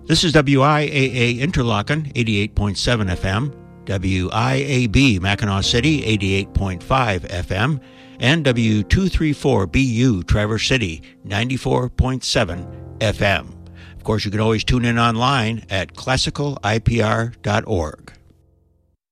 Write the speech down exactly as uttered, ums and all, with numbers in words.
This is W I A A Interlaken, eighty-eight point seven F M, W I A B Mackinac City, eighty-eight point five F M, and W two thirty-four B U Traverse City, ninety-four point seven F M. Of course, you can always tune in online at classical I P R dot org.